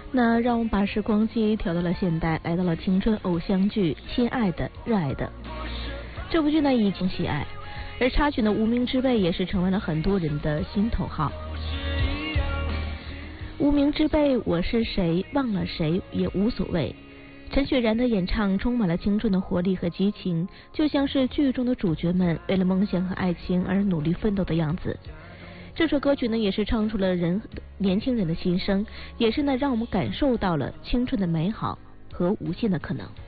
那让我们把时光机调到了现代，来到了青春偶像剧《亲爱的热爱的》。这部剧呢已经喜爱，而插曲的《无名之辈》也是成为了很多人的心头好。无名之辈，我是谁，忘了谁也无所谓。陈雪然的演唱充满了青春的活力和激情，就像是剧中的主角们为了梦想和爱情而努力奋斗的样子。这首歌曲呢，也是唱出了年轻人的心声，也是呢让我们感受到了青春的美好和无限的可能。